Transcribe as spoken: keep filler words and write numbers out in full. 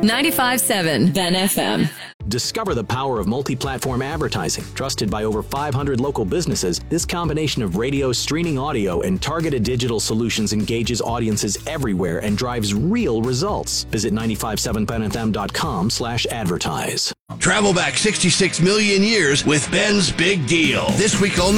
ninety-five point seven Ben F M. Discover the power of multi-platform advertising. Trusted by over five hundred local businesses, this combination of radio, streaming audio, and targeted digital solutions engages audiences everywhere and drives real results. Visit nine five seven ben f m dot com slash advertise. Travel back sixty-six million years with Ben's Big Deal. This week only.